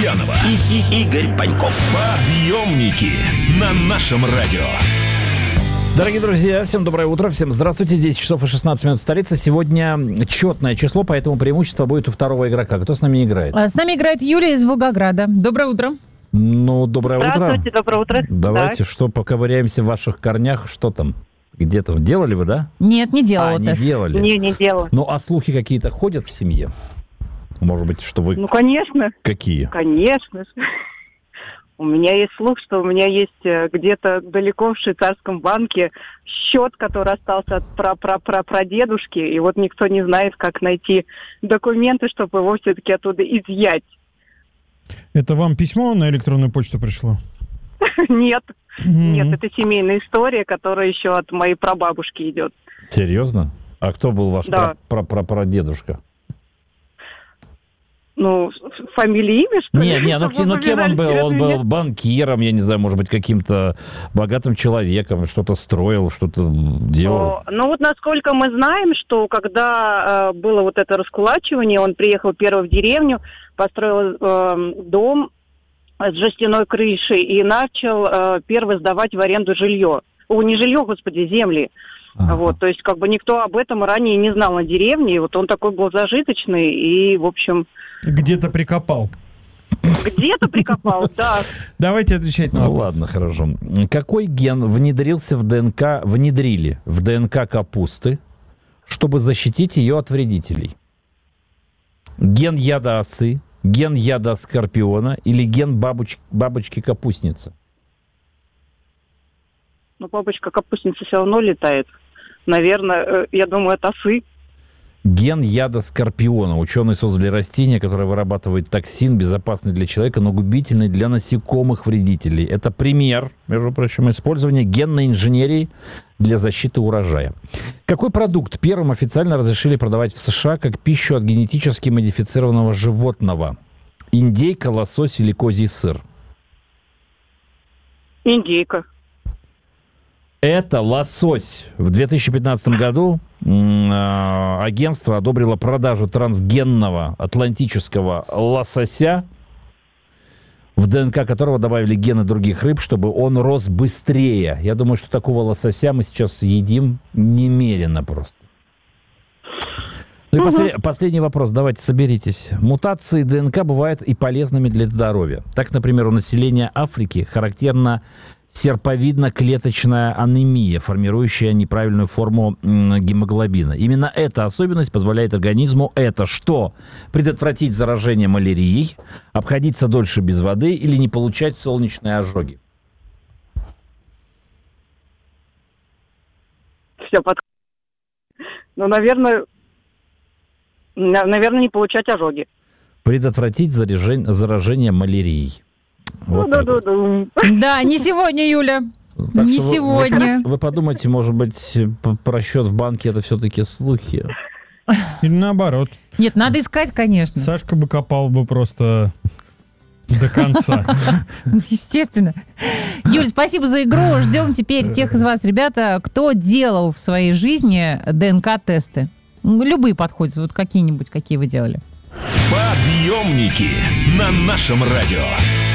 Логинова и Игорь Паньков. Подъемники на нашем радио. Дорогие друзья, всем доброе утро, всем здравствуйте. 10 часов и 16 минут столица. Сегодня четное число, поэтому преимущество будет у второго игрока. Кто с нами играет? С нами играет Юлия из Волгограда. Доброе утро. Ну, доброе утро. Здравствуйте, доброе утро. Давайте, что, поковыряемся в ваших корнях. Что там? Где там? Делали вы, да? Нет, не делала тест. Не делали? Не делала. Ну, а слухи какие-то ходят в семье? Может быть, что вы... Ну, конечно. Какие? Конечно. У меня есть слух, что у меня есть где-то далеко в швейцарском банке счет, который остался от прадедушки, и вот никто не знает, как найти документы, чтобы его все-таки оттуда изъять. Это вам письмо на электронную почту пришло? Нет, это семейная история, которая еще от моей прабабушки идет. Серьезно? А кто был ваш прадедушка? Ну, фамилия, имя, что ли? Ну кем он был? Он был банкиром, я не знаю, может быть, каким-то богатым человеком, что-то строил, что-то делал. Ну, вот насколько мы знаем, что когда было вот это раскулачивание, он приехал первый в деревню, построил дом с жестяной крышей и начал первый сдавать в аренду жилье. Не жилье, господи, земли. Ага. Вот, то есть, как бы никто об этом ранее не знал на деревне, и вот он такой был зажиточный, и, в общем... Где-то прикопал. Где-то прикопал, да. Давайте отвечать на вопрос. Ну ладно, хорошо. Какой ген внедрили в ДНК капусты, чтобы защитить ее от вредителей? Ген яда осы, ген яда скорпиона или ген бабочки-капустницы? Ну, бабочка-капустница все равно летает. Наверное, я думаю, это осы. Ген яда скорпиона. Ученые создали растение, которое вырабатывает токсин, безопасный для человека, но губительный для насекомых вредителей. Это пример, между прочим, использования генной инженерии для защиты урожая. Какой продукт первым официально разрешили продавать в США как пищу от генетически модифицированного животного? Индейка, лосось или козий сыр? Индейка. Это лосось. В 2015 году агентство одобрило продажу трансгенного атлантического лосося, в ДНК которого добавили гены других рыб, чтобы он рос быстрее. Я думаю, что такого лосося мы сейчас едим немерено просто. Ну и последний вопрос. Давайте соберитесь. Мутации ДНК бывают и полезными для здоровья. Так, например, у населения Африки характерна серповидно-клеточная анемия, формирующая неправильную форму гемоглобина. Именно эта особенность позволяет организму что? Предотвратить заражение малярией, обходиться дольше без воды или не получать солнечные ожоги. Все подходит. Ну, наверное, не получать ожоги. Предотвратить заражение малярией. Вот Да, не сегодня, Юля. Так не сегодня. Вы подумайте, может быть, про счет в банке это все-таки слухи. Или наоборот. Нет, надо искать, конечно. Сашка бы копал бы просто до конца. Естественно. Юль, спасибо за игру. Ждем теперь тех из вас, ребята, кто делал в своей жизни ДНК-тесты. Любые подходят. Вот какие-нибудь, какие вы делали. Подъемники на нашем радио.